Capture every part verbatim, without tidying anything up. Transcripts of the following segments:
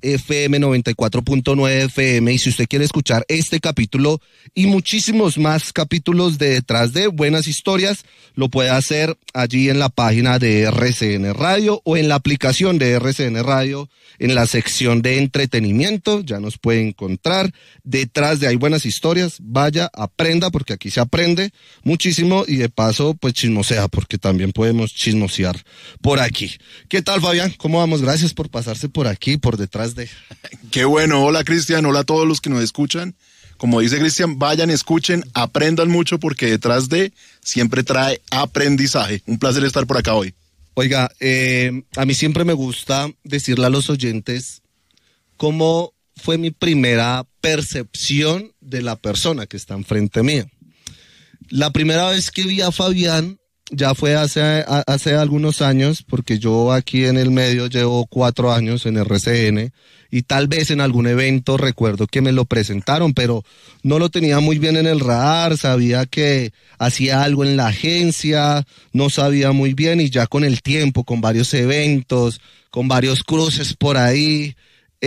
F M noventa y cuatro punto nueve F M, y si usted quiere escuchar este capítulo y muchísimos más capítulos de Detrás de Buenas Historias, lo puede hacer allí en la página de R C N Radio o en la aplicación de R C N Radio, en la sección de entretenimiento, ya nos puede encontrar. Detrás de Hay Buenas Historias, vaya, aprenda, porque aquí se aprende muchísimo y de paso, pues chismosea, porque también podemos chismosear por aquí. ¿Qué tal, Fabián? ¿Cómo vamos? Gracias por pasarse por aquí, por Detrás de... Qué bueno. Hola, Cristian. Hola a todos los que nos escuchan. Como dice Cristian, vayan, escuchen, aprendan mucho, porque Detrás de siempre trae aprendizaje. Un placer estar por acá hoy. Oiga, eh, a mí siempre me gusta decirle a los oyentes cómo fue mi primera percepción de la persona que está enfrente mía. La primera vez que vi a Fabián ya fue hace, a, hace algunos años, porque yo aquí en el medio llevo cuatro años en R C N, y tal vez en algún evento recuerdo que me lo presentaron, pero no lo tenía muy bien en el radar. Sabía que hacía algo en la agencia, no sabía muy bien, y ya con el tiempo, con varios eventos, con varios cruces por ahí,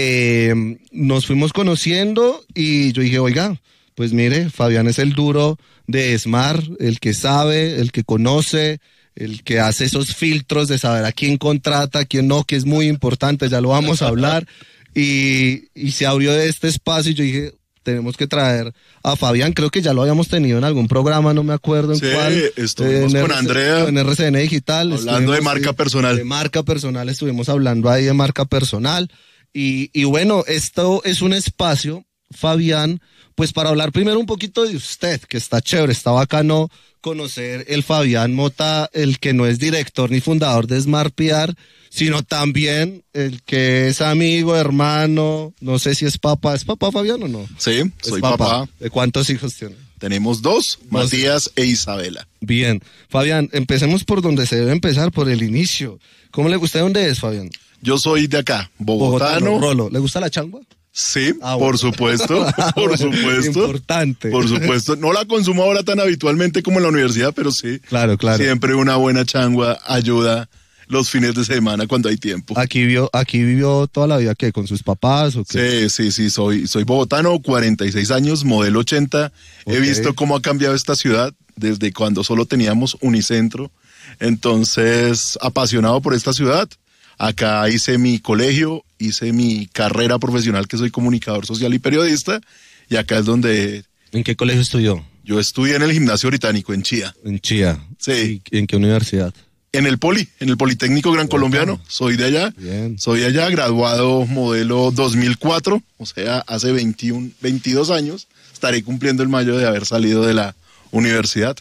eh, nos fuimos conociendo, y yo dije, oiga, pues mire, Fabián es el duro de Smart, el que sabe, el que conoce, el que hace esos filtros de saber a quién contrata, a quién no, que es muy importante, ya lo vamos a hablar. Y, y se abrió este espacio y yo dije, tenemos que traer a Fabián. Creo que ya lo habíamos tenido en algún programa, no me acuerdo en sí, cuál. Sí, estuvimos en con R C, Andrea. En R C N Digital. Hablando de marca personal. De marca personal, estuvimos hablando ahí de marca personal. Y, y bueno, esto es un espacio, Fabián, pues para hablar primero un poquito de usted, que está chévere, está bacano conocer el Fabián Mota, el que no es director ni fundador de Smart P R, sino también el que es amigo, hermano, no sé si es papá. ¿Es papá, Fabián, o no? Sí, es soy papá. papá. ¿De cuántos hijos tiene? Tenemos dos, dos, Matías e Isabela. Bien. Fabián, empecemos por donde se debe empezar, por el inicio. ¿Cómo le gusta? ¿De dónde es, Fabián? Yo soy de acá, bogotano. Bogotano, Rolo. ¿Le gusta la changua? Sí, ah, por bueno. supuesto, por supuesto. Importante. Por supuesto. No la consumo ahora tan habitualmente como en la universidad, pero sí. Claro, claro. Siempre una buena changua ayuda los fines de semana cuando hay tiempo. Aquí vivió, aquí vivió toda la vida, ¿qué? ¿Con sus papás o qué? Sí, sí, sí, soy, soy bogotano, cuarenta y seis años, modelo ochenta. Okay. He visto cómo ha cambiado esta ciudad desde cuando solo teníamos Unicentro. Entonces, apasionado por esta ciudad. Acá hice mi colegio, hice mi carrera profesional, que soy comunicador social y periodista, y acá es donde... ¿En qué colegio estudió? Yo estudié en el Gimnasio Británico, en Chía. En Chía. Sí. ¿Y en qué universidad? En el Poli, en el Politécnico Gran Colombiano. Soy de allá. Bien. Soy allá, graduado modelo dos mil cuatro, o sea, hace veintiuno, veintidós años. Estaré cumpliendo el mayo de haber salido de la universidad.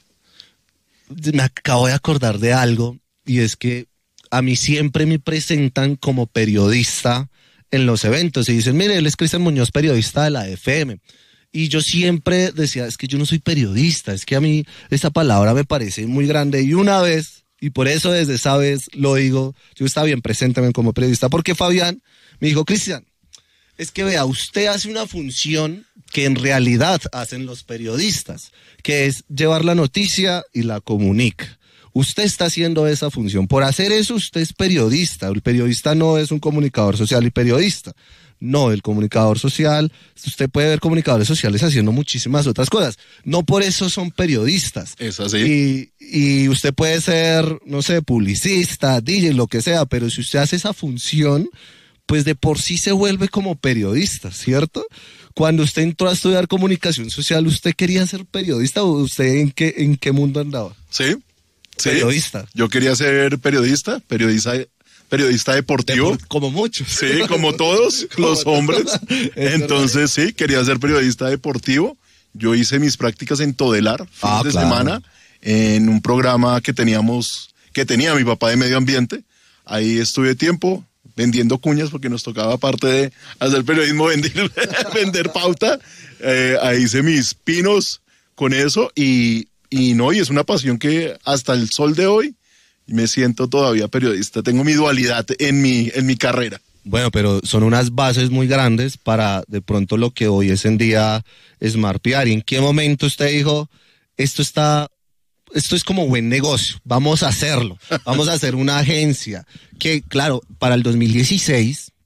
Me acabo de acordar de algo, y es que a mí siempre me presentan como periodista en los eventos y dicen, mire, él es Cristian Muñoz, periodista de la F M. Y yo siempre decía, es que yo no soy periodista, es que a mí esa palabra me parece muy grande. Y una vez, y por eso desde esa vez lo digo, yo estaba bien, preséntame como periodista, porque Fabián me dijo, Cristian, es que vea, usted hace una función que en realidad hacen los periodistas, que es llevar la noticia y la comunica. Usted está haciendo esa función. Por hacer eso, usted es periodista. El periodista no es un comunicador social y periodista. No, el comunicador social, usted puede ver comunicadores sociales haciendo muchísimas otras cosas. No por eso son periodistas. Es así. Y, y usted puede ser, no sé, publicista, D J, lo que sea, pero si usted hace esa función, pues de por sí se vuelve como periodista, ¿cierto? Cuando usted entró a estudiar comunicación social, ¿usted quería ser periodista o usted en qué, en qué mundo andaba? Sí. Sí, periodista. Yo quería ser periodista, periodista, periodista deportivo. Depor- como muchos. Sí, como todos como los hombres. Entonces verdad. Sí, quería ser periodista deportivo. Yo hice mis prácticas en Todelar, fines ah, de claro. semana, en un programa que teníamos, que tenía mi papá de medio ambiente. Ahí estuve tiempo vendiendo cuñas porque nos tocaba, aparte de hacer periodismo, vender, vender pauta. Eh, ahí hice mis pinos con eso y... Y no, y es una pasión que hasta el sol de hoy me siento todavía periodista. Tengo mi dualidad en mi, en mi carrera. Bueno, pero son unas bases muy grandes para de pronto lo que hoy es en día Smart P R. ¿En qué momento usted dijo, esto está, esto es como buen negocio, vamos a hacerlo, vamos a hacer una agencia? Que claro, para el dos mil dieciséis,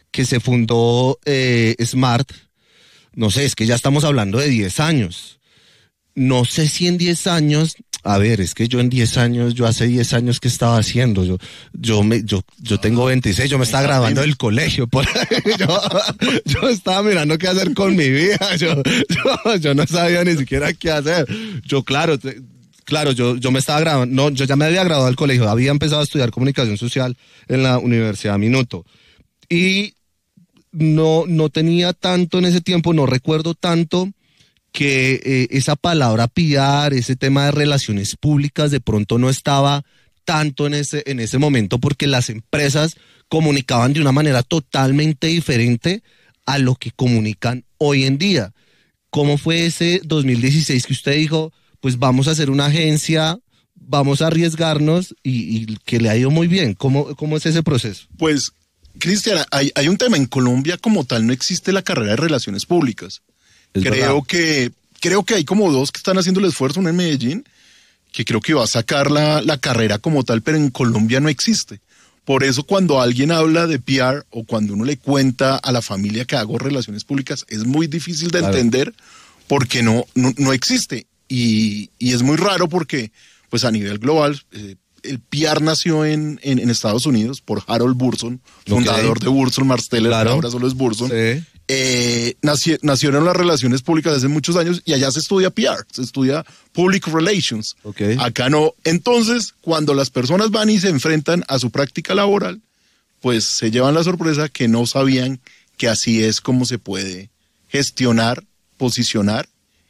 que se fundó eh, Smart, no sé, es que ya estamos hablando de diez años. No sé si en diez años, a ver, es que yo en diez años, yo hace diez años que estaba haciendo, yo yo me yo yo tengo veintiséis, yo me estaba graduando del colegio, por ahí, yo, yo estaba mirando qué hacer con mi vida, yo, yo, yo no sabía ni siquiera qué hacer. Yo, claro, te, claro, yo, yo me estaba graduando, no, yo ya me había graduado del colegio, había empezado a estudiar comunicación social en la Universidad Minuto. Y no, no tenía tanto en ese tiempo, no recuerdo tanto que eh, esa palabra P R, ese tema de relaciones públicas, de pronto no estaba tanto en ese, en ese momento, porque las empresas comunicaban de una manera totalmente diferente a lo que comunican hoy en día. ¿Cómo fue ese dos mil dieciséis que usted dijo, pues vamos a hacer una agencia, vamos a arriesgarnos y, y que le ha ido muy bien? ¿Cómo, cómo es ese proceso? Pues, Cristian, hay, hay un tema. En Colombia como tal no existe la carrera de relaciones públicas. Es creo verdad. que creo que hay como dos que están haciendo el esfuerzo, uno en Medellín, que creo que va a sacar la, la carrera como tal, pero en Colombia no existe. Por eso cuando alguien habla de P R o cuando uno le cuenta a la familia que hago relaciones públicas, es muy difícil de claro. entender porque no, no, no existe. Y, y es muy raro porque pues a nivel global eh, el P R nació en, en, en Estados Unidos por Harold Burson, fundador okay. de Burson Marsteller, claro. ahora solo es Burson. Sí. Eh, nació, nacieron las relaciones públicas hace muchos años y allá se estudia P R, se estudia Public Relations. Okay. Acá no. Entonces, cuando las personas van y se enfrentan a su práctica laboral, pues se llevan la sorpresa que no sabían que así es como se puede gestionar, posicionar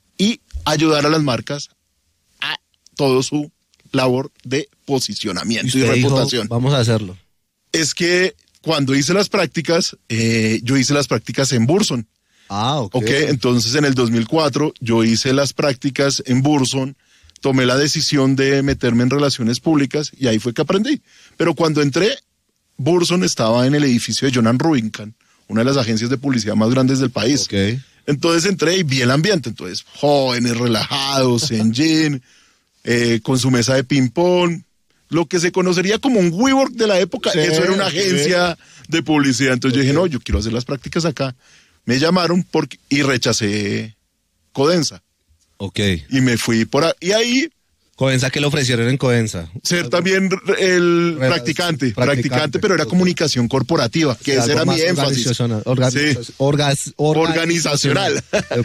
y ayudar a las marcas a todo su labor de posicionamiento y, y reputación. Dijo, vamos a hacerlo. Es que cuando hice las prácticas, eh, yo hice las prácticas en Burson. Ah, ok. Ok, entonces en el dos mil cuatro yo hice las prácticas en Burson, tomé la decisión de meterme en relaciones públicas y ahí fue que aprendí. Pero cuando entré, Burson estaba en el edificio de Jonan Rubinstein, una de las agencias de publicidad más grandes del país. Ok. Entonces entré y vi el ambiente, entonces jóvenes, relajados, en jean, eh, con su mesa de ping-pong, lo que se conocería como un WeWork de la época, sí, eso era una agencia sí. de publicidad. Entonces okay. yo dije, no, yo quiero hacer las prácticas acá. Me llamaron porque, y rechacé Codensa. Ok. Y me fui por ahí. Y ahí... Codensa, ¿qué le ofrecieron en Codensa? Ser también el practicante, practicante, practicante pero era okay. comunicación corporativa, que ese era mi énfasis. Organizacional. Sí. Orgas, organizacional.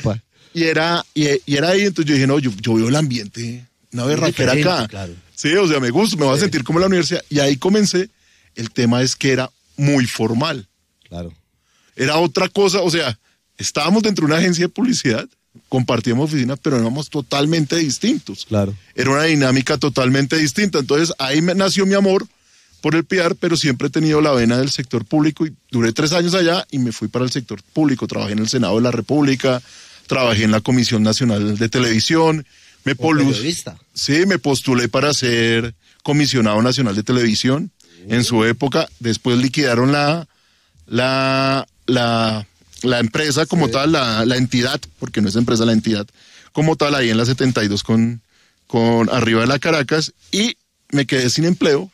y, era, y, y era ahí, entonces yo dije, no, yo, yo veo el ambiente, una berraquera acá. Claro. Sí, o sea, me gusta, me voy sí. a sentir como en la universidad. Y ahí comencé. El tema es que era muy formal. Claro. Era otra cosa, o sea, estábamos dentro de una agencia de publicidad, compartíamos oficina, pero éramos totalmente distintos. Claro. Era una dinámica totalmente distinta. Entonces, ahí me nació mi amor por el P R, pero siempre he tenido la vena del sector público y duré tres años allá y me fui para el sector público. Trabajé en el Senado de la República, trabajé en la Comisión Nacional de Televisión. Me polus... Sí, me postulé para ser comisionado nacional de televisión uh. en su época. Después liquidaron la, la, la, la empresa como sí. tal, la, la entidad, porque no es empresa, la entidad como tal, ahí en la setenta y dos con, con arriba de la Caracas, y me quedé sin empleo.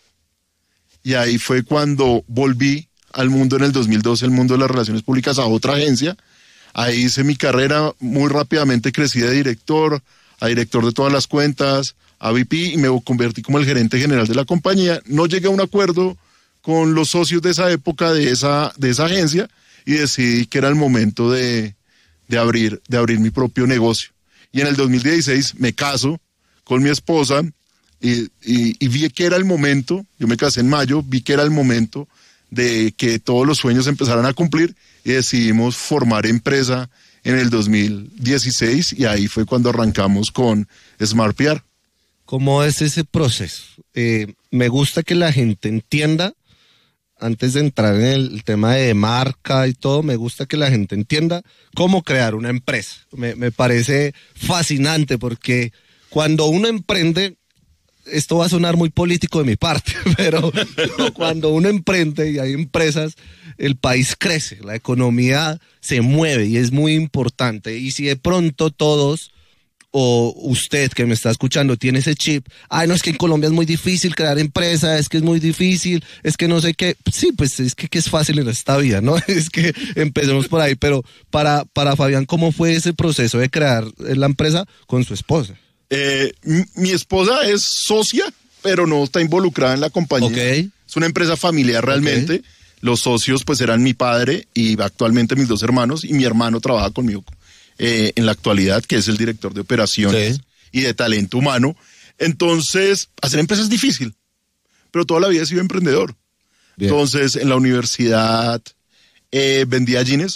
Y ahí fue cuando volví al mundo en el dos mil doce, el mundo de las relaciones públicas, a otra agencia. Ahí hice mi carrera, muy rápidamente crecí de director a director de todas las cuentas, a V P, y me convertí como el gerente general de la compañía. No llegué a un acuerdo con los socios de esa época, de esa, de esa agencia, y decidí que era el momento de, de, abrir, de abrir mi propio negocio. Y en el dos mil dieciséis me caso con mi esposa y, y, y vi que era el momento, yo me casé en mayo, vi que era el momento de que todos los sueños empezaran a cumplir y decidimos formar empresa en el dos mil dieciséis y ahí fue cuando arrancamos con Smart P R. ¿Cómo es ese proceso? Eh, me gusta que la gente entienda, antes de entrar en el tema de marca y todo, me gusta que la gente entienda cómo crear una empresa. Me, me parece fascinante porque cuando uno emprende, esto va a sonar muy político de mi parte, pero cuando uno emprende y hay empresas, el país crece, la economía se mueve y es muy importante. Y si de pronto todos o usted que me está escuchando tiene ese chip, ay, no, es que en Colombia es muy difícil crear empresa, es que es muy difícil, es que no sé qué, sí, pues es que, que es fácil en esta vida, ¿no? Es que empecemos por ahí, pero para, para Fabián, ¿cómo fue ese proceso de crear la empresa con su esposa? Eh, mi, mi esposa es socia, pero no está involucrada en la compañía. Okay. Es una empresa familiar realmente. Okay. Los socios pues eran mi padre y actualmente mis dos hermanos, y mi hermano trabaja conmigo eh, en la actualidad, que es el director de operaciones sí. y de talento humano. Entonces, hacer empresa es difícil, pero toda la vida he sido emprendedor. Bien. Entonces, en la universidad eh, vendía jeans,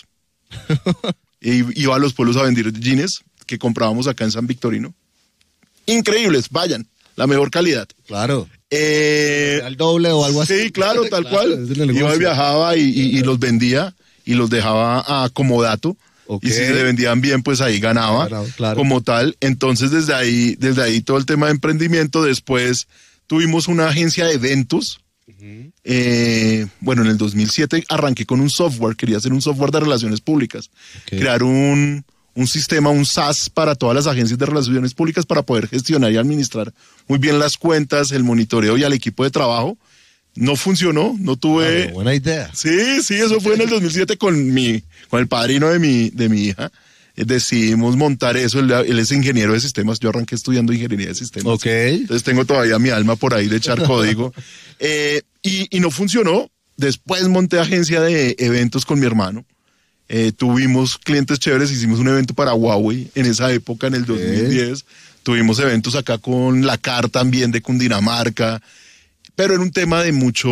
y iba a los pueblos a vender jeans que comprábamos acá en San Victorino. Increíbles, vayan, la mejor calidad. Claro. Eh, al doble o algo así. Sí, claro, tal claro, cual. Iba y viajaba y, y, y los vendía y los dejaba a comodato. Okay. Y si se le vendían bien, pues ahí ganaba, claro, claro. como tal. Entonces, desde ahí, desde ahí todo el tema de emprendimiento. Después tuvimos una agencia de eventos. Uh-huh. Eh, bueno, en el dos mil siete arranqué con un software, quería hacer un software de relaciones públicas. Okay. Crear un, un sistema, un SaaS para todas las agencias de relaciones públicas para poder gestionar y administrar muy bien las cuentas, el monitoreo y al equipo de trabajo. No funcionó, no tuve... Claro, buena idea. Sí, sí, eso fue en el dos mil siete con mi, con el padrino de mi, de mi hija. Eh, decidimos montar eso, él, él es ingeniero de sistemas, yo arranqué estudiando ingeniería de sistemas. Ok. Entonces tengo todavía mi alma por ahí de echar código. eh, y, y no funcionó. Después monté agencia de eventos con mi hermano. Eh, tuvimos clientes chéveres, hicimos un evento para Huawei en esa época, en el dos mil diez. Okay. Tuvimos eventos acá con la C A R también de Cundinamarca. Pero era un tema de mucho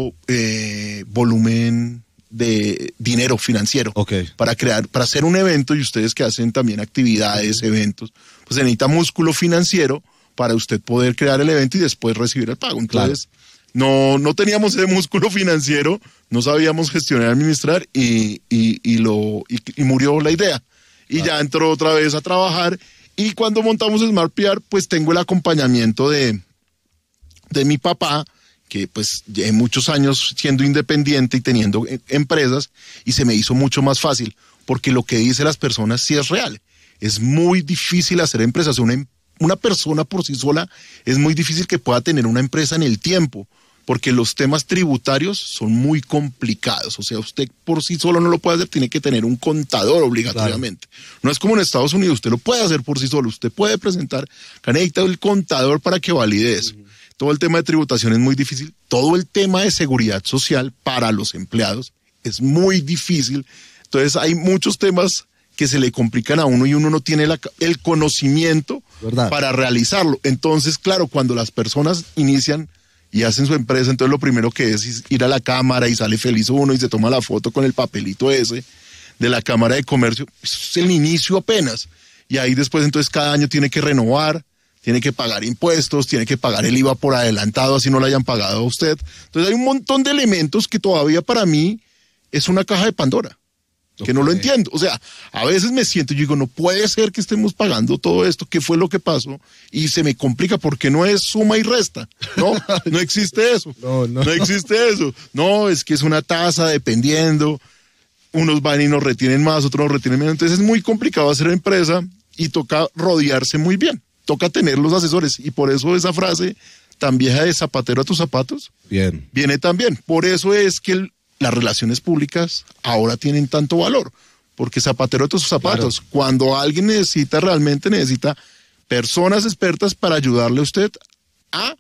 eh, volumen de dinero financiero. Okay. Para crear, para hacer un evento, y ustedes que hacen también actividades, eventos, pues se necesita músculo financiero para usted poder crear el evento y después recibir el pago. Entonces, claro. no, no teníamos ese músculo financiero, no sabíamos gestionar y administrar, y, y, y, lo, y, y murió la idea. Y claro. ya entró otra vez a trabajar, y cuando montamos Smart P R, pues tengo el acompañamiento de... de mi papá, que pues llevé muchos años siendo independiente y teniendo empresas, y se me hizo mucho más fácil, porque lo que dicen las personas sí es real. Es muy difícil hacer empresas. Una, una persona por sí sola es muy difícil que pueda tener una empresa en el tiempo, porque los temas tributarios son muy complicados. O sea, usted por sí solo no lo puede hacer, tiene que tener un contador obligatoriamente. Claro. No es como en Estados Unidos, usted lo puede hacer por sí solo, usted puede presentar, que necesita el contador para que valide eso. Uh-huh. Todo el tema de tributación es muy difícil. Todo el tema de seguridad social para los empleados es muy difícil. Entonces hay muchos temas que se le complican a uno y uno no tiene la, el conocimiento ¿verdad? Para realizarlo. Entonces, claro, cuando las personas inician y hacen su empresa, entonces lo primero que es ir a la cámara y sale feliz uno y se toma la foto con el papelito ese de la Cámara de Comercio. Eso es el inicio apenas. Y ahí después entonces cada año tiene que renovar, tiene que pagar impuestos, tiene que pagar el I V A por adelantado, así no lo hayan pagado a usted. Entonces hay un montón de elementos que todavía para mí es una caja de Pandora, que okay. no lo entiendo. O sea, a veces me siento y digo, no puede ser que estemos pagando todo esto, ¿qué fue lo que pasó? Y se me complica porque no es suma y resta, ¿no? No existe eso. No, no. No existe eso. No, es que es una tasa dependiendo, unos van y nos retienen más, otros nos retienen menos. Entonces es muy complicado hacer empresa y toca rodearse muy bien. Toca tener los asesores, y por eso esa frase tan vieja de zapatero a tus zapatos bien. Viene también. Por eso es que el, las relaciones públicas ahora tienen tanto valor, porque zapatero a tus zapatos, claro. Cuando alguien necesita, realmente necesita personas expertas para ayudarle a usted a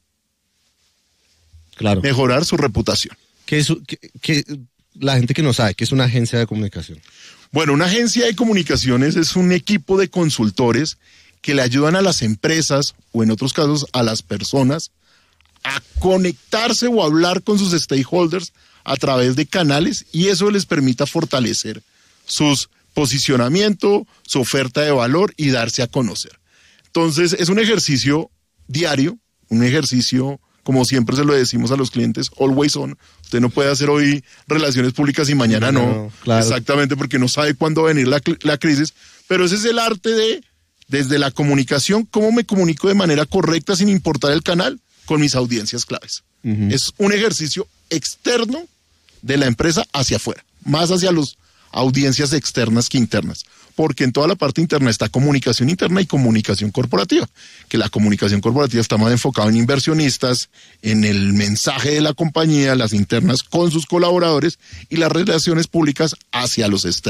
claro. mejorar su reputación. ¿Qué es, qué, qué, la gente que no sabe, ¿qué es una agencia de comunicación? Bueno, una agencia de comunicaciones es un equipo de consultores que le ayudan a las empresas, o en otros casos a las personas, a conectarse o hablar con sus stakeholders a través de canales, y eso les permita fortalecer su posicionamiento, su oferta de valor y darse a conocer. Entonces, es un ejercicio diario, un ejercicio, como siempre se lo decimos a los clientes, always on. Usted no puede hacer hoy relaciones públicas y mañana no. no claro. Exactamente, porque no sabe cuándo va a venir la, la crisis, pero ese es el arte de... Desde la comunicación, cómo me comunico de manera correcta sin importar el canal con mis audiencias claves. Uh-huh. Es un ejercicio externo de la empresa hacia afuera, más hacia las audiencias externas que internas. porque en toda la parte interna está comunicación interna y comunicación corporativa, que la comunicación corporativa está más enfocada en inversionistas, en el mensaje de la compañía, las internas con sus colaboradores y las relaciones públicas hacia los externos.